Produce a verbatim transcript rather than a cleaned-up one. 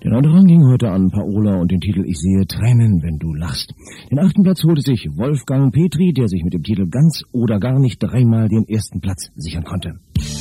Der neunte Rang ging heute an Paola und den Titel Ich sehe Tränen, wenn du lachst. Den achten Platz holte sich Wolfgang Petri, der sich mit dem Titel Ganz oder gar nicht dreimal den ersten Platz sichern konnte.